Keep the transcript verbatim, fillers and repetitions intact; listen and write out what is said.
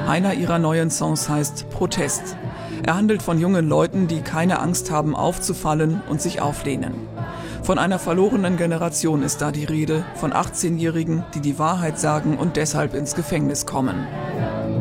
Einer ihrer neuen Songs heißt Protest. Er handelt von jungen Leuten, die keine Angst haben aufzufallen und sich auflehnen. Von einer verlorenen Generation ist da die Rede, von achtzehnjährigen, die die Wahrheit sagen und deshalb ins Gefängnis kommen.